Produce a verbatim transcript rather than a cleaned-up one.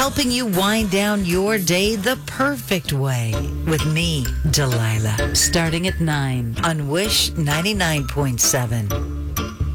helping you wind down your day the perfect way. With me, Delilah, starting at nine on Wish ninety-nine point seven.